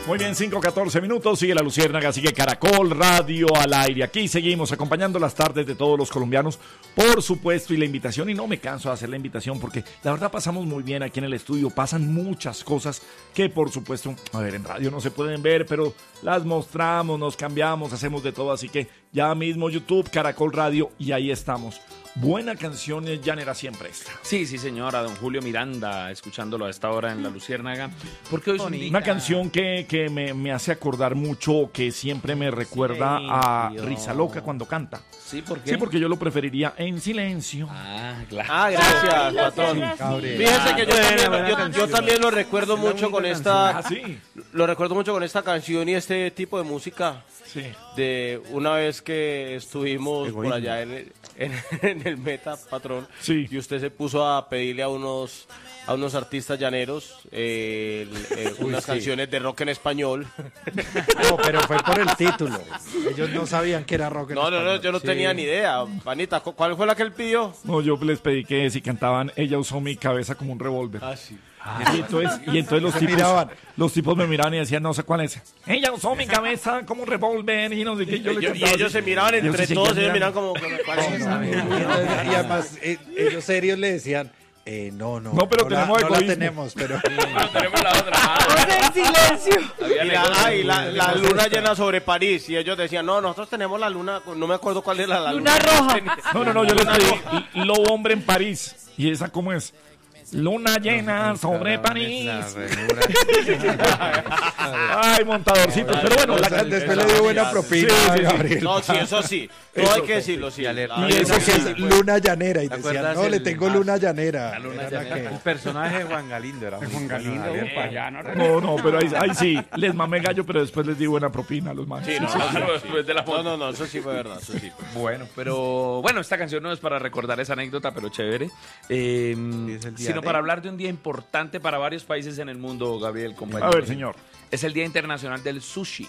Muy bien, 5:14, sigue La Luciérnaga, sigue Caracol Radio al aire. Aquí seguimos acompañando las tardes de todos los colombianos, por supuesto, y la invitación, y no me canso de hacer la invitación porque la verdad pasamos muy bien aquí en el estudio, pasan muchas cosas que por supuesto, a ver, en radio no se pueden ver, pero las mostramos, nos cambiamos, hacemos de todo, así que ya mismo YouTube, Caracol Radio, y ahí estamos. Buena canción, llanera siempre esta. Sí, señora, don Julio Miranda, escuchándolo a esta hora en La Luciérnaga. Porque hoy es una canción que me hace acordar mucho, que siempre me recuerda a Risa Loca cuando canta. Sí, ¿por qué? Sí, porque yo lo preferiría en silencio. Claro. Gracias, patrón. Fíjese que yo también lo recuerdo mucho con esta. Sí. Lo recuerdo mucho con esta canción y este tipo de música. Sí. De una vez que estuvimos por allá en el Meta, patrón, sí. Y usted se puso a pedirle a unos artistas llaneros unas canciones de rock en español. No, pero fue por el título. Ellos no sabían que era rock en español. No, yo no tenía ni idea. Panita, ¿cuál fue la que él pidió? No, yo les pedí que si cantaban Ella usó mi cabeza como un revólver. Sí. Y entonces los tipos me miraban y decían, no sé cuál es. Ella usó mi cabeza como un revólver y no sé qué. Y ellos se miraban entre todos, ellos miraban como... ¿cuál es esa? Y además, ellos serios le decían... No, pero tenemos egoísmo. No la tenemos, pero... No, tenemos la otra. En silencio. Y la luna llena sobre París. Y ellos decían, no, nosotros tenemos la luna, no me acuerdo cuál era la luna. Luna roja. No, yo les pedí Lobo Hombre en París. ¿Y esa cómo es? Luna llena sobre París. Ay, montadorcito. Pero bueno, después le dio buena propina. Sí. No, sí, eso sí. Todo hay que decirlo, sí. Y eso que es luna llanera. Y decían, no, le tengo luna llanera. El personaje de Juan Galindo era Juan Galindo. No, pero ahí sí, les mamé gallo, pero después les di buena propina a los manos. Sí, después de la foto. No, eso sí fue verdad, eso sí. Bueno, esta canción no es para recordar esa anécdota, pero chévere. Sino para hablar de un día importante para varios países en el mundo, Gabriel, compañero. A ver, señor. Es el Día Internacional del Sushi.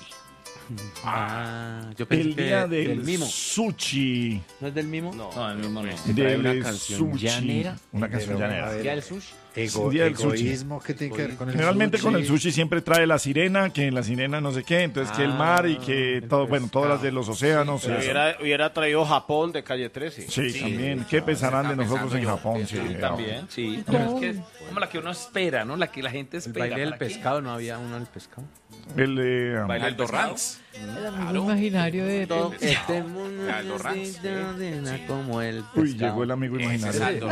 Yo pensé El día que del mimo. sushi. ¿No es del mimo? No, el mismo no. Del canción sushi. llanera. Una canción llanera. ¿Día del sushi? Día del sushi. Egoísmo, ¿qué tiene que ver con el Generalmente sushi? con el sushi siempre trae la sirena, que en la sirena no sé qué, entonces que el mar y que todo, bueno, todas las de los océanos. Pero eso. hubiera traído Japón de Calle 13. Sí, también. ¿Qué pensarán de nosotros en Japón? Sí, También, sí. Pero es que es como la que uno espera, ¿no? La que la gente El espera. baile del pescado, ¿no había uno del pescado? El Baile del Dorrance. El amigo imaginario de... Todo este mundo Claro, necesita como el pescado. Uy, llegó el amigo imaginario.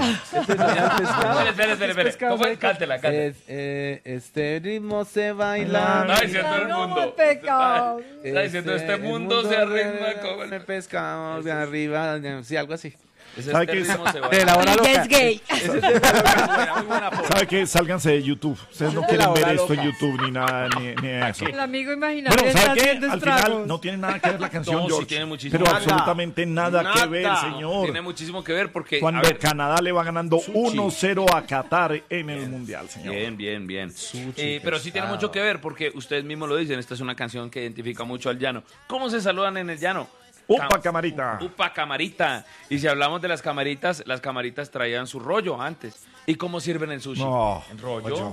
Espera. ¿Cómo fue? Cántela. Este ritmo se baila. Está diciendo el mundo. Pecado. Está diciendo este mundo se arregla como el pescado de arriba, sí, algo así. ¿Sabe qué? De la hora Y loca. es gay. ¿Sabe qué? Sálganse de YouTube. Ustedes no quieren ver esto en YouTube ni nada, ni eso. El amigo imaginario Bueno, está ¿sabe qué? haciendo Al final estragos. no tiene nada que ver la canción, No, sí George. tiene muchísimo. Pero Nada. absolutamente nada que ver, señor. Tiene muchísimo que ver porque... Cuando a ver, Canadá le va ganando Sushi. 1-0 a Qatar en el Mundial, señor. Bien. Pero sí tiene mucho que ver porque ustedes mismos lo dicen, esta es una canción que identifica mucho al llano. ¿Cómo se saludan en el llano? Upa, camarita. Upa, camarita. Y si hablamos de las camaritas traían su rollo antes. ¿Y cómo sirven el sushi? No. ¿En rollo?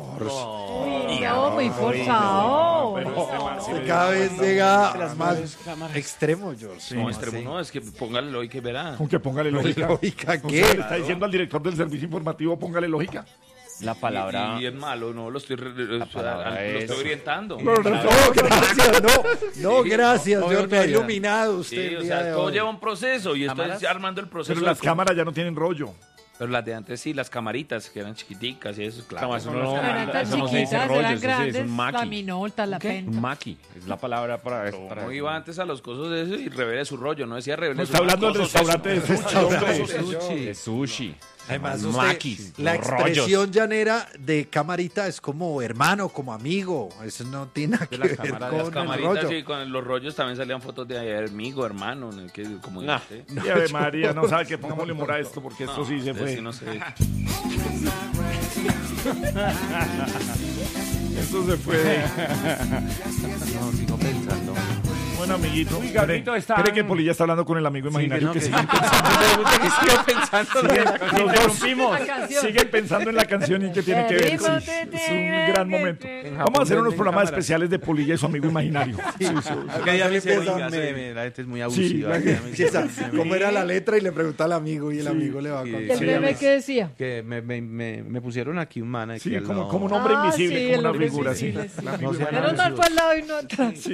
No, muy forzado. Cada vez llega más extremo, George. No, extremo no, es que póngale lógica y verá. Con que póngale lógica. ¿Lógica O qué? sea, le está diciendo al director del servicio informativo, póngale lógica. La palabra. Y es malo, no, lo estoy palabra lo estoy orientando. No, gracias, no, gracias, Obvio George, me ha que ya. iluminado usted. Sí, el o día sea, de todo hoy. lleva un proceso y estoy ¿Cámaras? armando el proceso. Pero las cámaras ya no tienen rollo. Pero las de antes sí, las camaritas que eran chiquiticas y eso, claro. Eso no Eran tan eso no se dice chiquitas, rollo, eran eso sí es grandes. un La maqui. minolta, la penta. Un maqui, es la palabra para No iba antes a los cosos de eso y revele su rollo, no decía revele No su está hablando del restaurante de sushi, hombre. sushi. Sushi. Además, maquis, la los expresión rollos. llanera de camarita es como hermano, como amigo. Eso no tiene nada que las ver cámaras, con Las el camaritas rollo. y con los rollos también salían fotos de amigo, hermano, en el que, como dijiste. Y Ave María, no sabe que pongámosle humor a esto porque esto sí se Sí, fue. no sé. Eso se fue. No, sigo pensando. Bueno, amiguito. Gabrielito, están- ¿Cree que Polilla está hablando con el amigo imaginario no, que que- siguen pensando? Sigo pensando. Los dos La canción. siguen pensando en la canción y que tiene que ver. Sí, es un gran momento. Vamos a hacer unos programas especiales de Polilla y su amigo imaginario. Sí, sí. Que ya me Empieza- la gente es muy Sí, abusiva. Sí, ¿cómo era la letra? Y le pregunta al amigo y el amigo le va a ¿Y contar. el bebé qué decía? Que me pusieron aquí un man aquí Sí, al como, lado. como un hombre Ah, invisible, sí, como el una hombre figura así. invisible, sí. No sean Menos mal fue al lado y no atrás. Sí,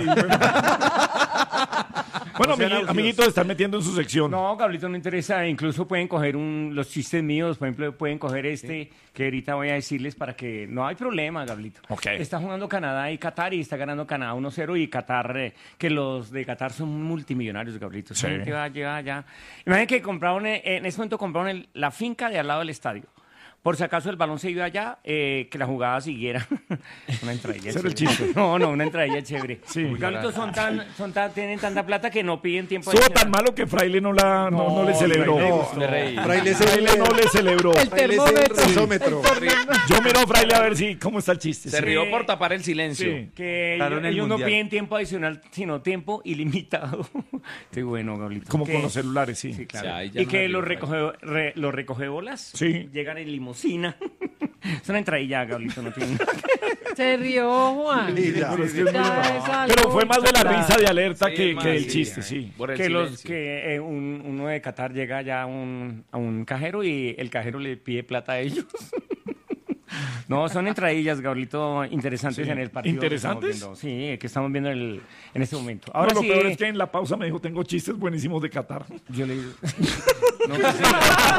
bueno, amiguitos, se están metiendo en su sección. No, Gablito, no interesa. Incluso pueden coger los chistes míos. Por ejemplo, pueden coger que ahorita voy a decirles para que no hay problema, Gablito. Ok. Está jugando Canadá y Qatar y está ganando Canadá 1-0 y Qatar, que los de Qatar son multimillonarios, Gablito. Sí. Ya. Imagínate que compraron, en ese momento compraron la finca de al lado del estadio. Por si acaso el balón se iba allá, que la jugada siguiera. Una entradilla Ese era el chévere. chiste. No, una entradilla chévere. Sí. Gablito, tienen tanta plata que no piden tiempo Estuvo adicional. tan malo que Fraile no le celebró. Fraile No, gustó. Me reí. Fraile Fraile no le celebró. El termómetro. Termómetro. Yo miro a Fraile a ver si cómo está el chiste. Se Sí. rió por tapar el silencio. Sí. Que Claro, en el ellos no Mundial. piden tiempo adicional, sino tiempo ilimitado. Qué bueno, Gablito. Como Que- con los celulares, sí. Sí, claro. O sea, ahí ya Y no que me los río, recogebolas Sí. llegan en limusina. Es una entradilla, Gablito, no tiene. Se rió, Juan. Sí, ya. Pero es que es muy Ya, bueno. esa Pero fue más de la loca. risa de alerta Sí, que más, del sí, chiste, ay. sí. Por el Que silencio. uno de Qatar llega ya a un cajero y el cajero le pide plata a ellos. No, son entradillas, Gablito, interesantes Sí. en el partido. que estamos ¿Interesantes? viendo. Sí, que estamos viendo en este momento. Ahora Ahora lo sí, peor es que en la pausa me dijo, tengo chistes buenísimos de Qatar. yo le digo. No, pues sí.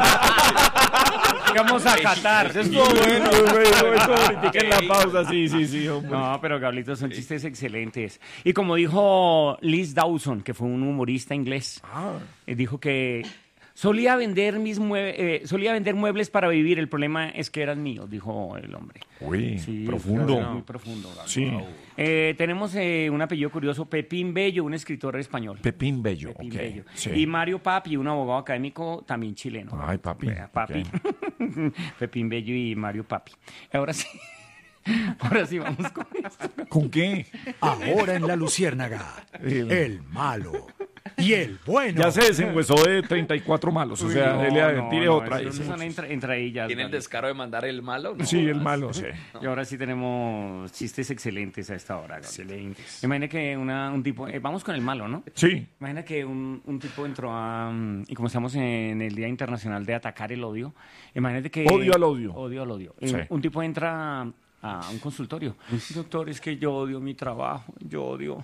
Vamos a Qatar. Eso ahorita en la pausa, sí, hombre. No, pero Gablito, son chistes excelentes. Y como dijo Liz Dawson, que fue un humorista inglés, dijo que solía vender muebles para vivir, el problema es que eran míos, dijo el hombre. Uy, Sí, profundo. muy profundo, Gablito. Sí. Tenemos un apellido curioso, Pepín Bello, un escritor español. Pepín Bello, Pepín ok. Bello. Sí. Y Mario Papi, un abogado académico también chileno. Ay, papi. Vea, Papi. Ok. Pepín Bello y Mario Papi. Ahora sí. Ahora sí vamos con esto. ¿Con qué? Ahora en la Luciérnaga, el malo y el bueno. Ya se desenhuesó de 34 malos, o sea, tire otra. Esas son entradillas. ¿Tiene el Gablito. descaro de mandar el malo? No, Sí, el más. malo, sí. Y ahora sí tenemos chistes excelentes a esta hora. Excelentes. Imagina que un tipo, vamos con el malo, ¿no? Sí. Imagina que un tipo entró y como estamos en el Día Internacional de Atacar el Odio, imagínate que... Odio al odio. Odio al odio. Sí. Un tipo entra a un consultorio. Doctor, es que yo odio mi trabajo, yo odio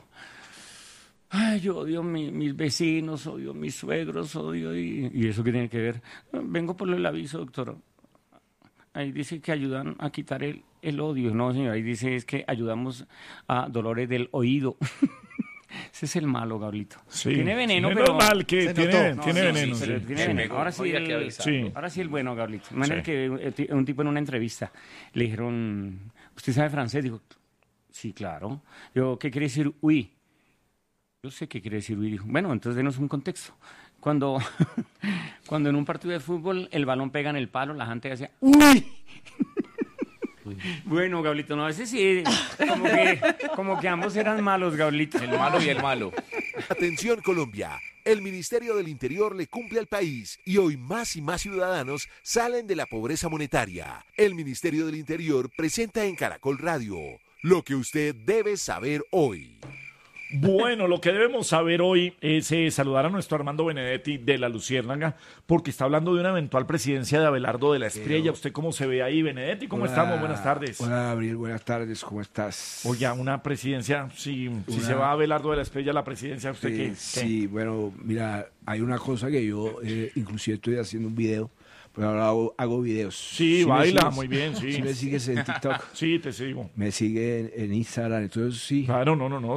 mis vecinos, odio mis suegros, ¿Y eso qué tiene que ver? Vengo por el aviso, doctor. Ahí dice que ayudan a quitar el odio. No, señor, ahí dice es que ayudamos a dolores del oído. Ese es el malo, Gablito. Sí. Tiene veneno, Menos pero... mal que Se tiene notó. tiene Sí, veneno. sí, sí. Pero tiene Sí, veneno. pegó. Ahora sí, Había que avisar. Sí. ahora sí el bueno, Gablito. Imagínate Sí. que un tipo en una entrevista le dijeron, ¿usted sabe francés? Dijo, sí, claro. Yo, ¿qué quiere decir oui? Yo sé qué quiere decir oui. Dijo, bueno, entonces denos un contexto. Cuando en un partido de fútbol el balón pega en el palo, la gente decía, ¡uy! Bueno, Gablito, no, a veces sí, como que ambos eran malos, Gablito. El malo y el malo. Atención Colombia, el Ministerio del Interior le cumple al país y hoy más y más ciudadanos salen de la pobreza monetaria. El Ministerio del Interior presenta en Caracol Radio lo que usted debe saber hoy. Bueno, lo que debemos saber hoy es saludar a nuestro Armando Benedetti de la Luciérnaga, porque está hablando de una eventual presidencia de Abelardo de la Espriella. ¿Usted cómo se ve ahí, Benedetti? ¿Cómo estamos? Buenas tardes. Hola, Gabriel, buenas tardes, ¿cómo estás? Oye, una presidencia, si se va a Abelardo de la Espriella la presidencia, ¿usted qué? Sí, bueno, mira, hay una cosa que yo inclusive estoy haciendo un video, pero ahora hago videos. Sí, me baila, sigues? muy bien, sí. ¿Sí me sigues en TikTok? Sí, te sigo. Me sigue en Instagram, entonces sí. Claro, no.